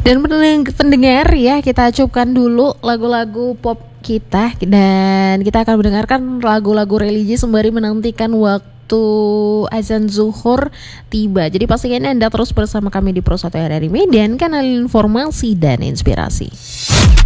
Dan pendengar ya, kita acupkan dulu lagu-lagu pop kita dan kita akan mendengarkan lagu-lagu religi sembari menantikan waktu azan zuhur tiba. Jadi pastikan Anda terus bersama kami di Pro 1 RRI Medan, kanal informasi dan inspirasi.